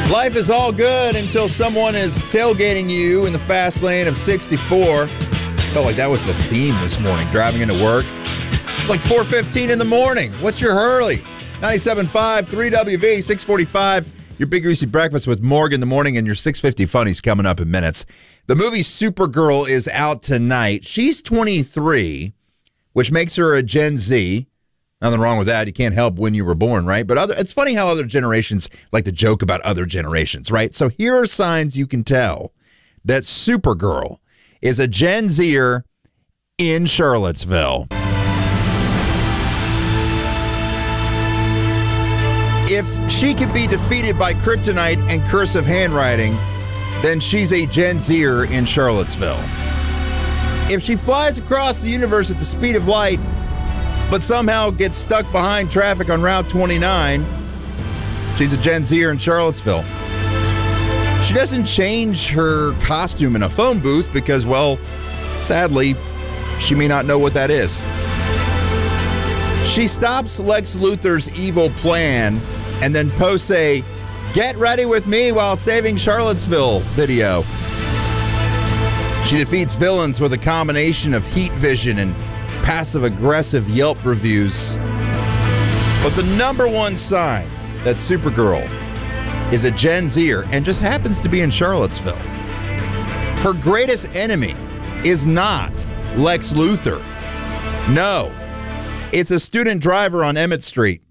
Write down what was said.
Life is all good until someone is tailgating you in the fast lane of 64. Felt like that was the theme this morning, driving into work. It's like 4:15 in the morning. What's your hurry? 97.5, 3WV, 645. Your Big Greasy Breakfast with Morgan in the morning and your 650 funnies coming up in minutes. The movie Supergirl is out tonight. She's 23, which makes her a Gen Z. Nothing wrong with that. You can't help when you were born, right? But it's funny how other generations like to joke about other generations, right? So here are signs you can tell that Supergirl is a Gen Zer in Charlottesville. If she can be defeated by kryptonite and cursive handwriting, then she's a Gen Zer in Charlottesville. If she flies across the universe at the speed of light, but somehow gets stuck behind traffic on Route 29, she's a Gen Zer in Charlottesville. She doesn't change her costume in a phone booth because, well, sadly, she may not know what that is. She stops Lex Luthor's evil plan and then posts a "Get ready with me while saving Charlottesville" video. She defeats villains with a combination of heat vision and passive-aggressive Yelp reviews. But the number one sign that Supergirl is a Gen Zer and just happens to be in Charlottesville. Her greatest enemy is not Lex Luthor. No, it's a student driver on Emmett Street.